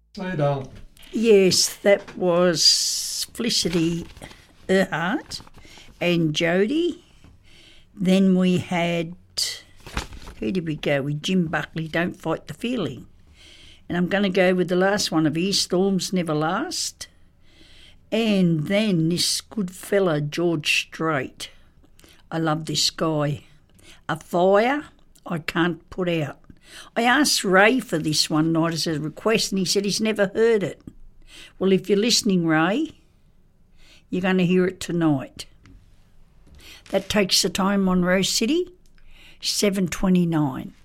Say down. Yes, that was Felicity Earhart and Jodie. Then we had, who did we go with? Jim Buckley, Don't Fight the Feeling. And I'm going to go with the last one of his, Storms Never Last. And then this good fella, George Strait. I love this guy. A Fire I Can't Put Out. I asked Ray for this one night as a request and he said he's never heard it. Well, if you're listening, Ray, you're going to hear it tonight. That takes the time on Rose City, 7:29.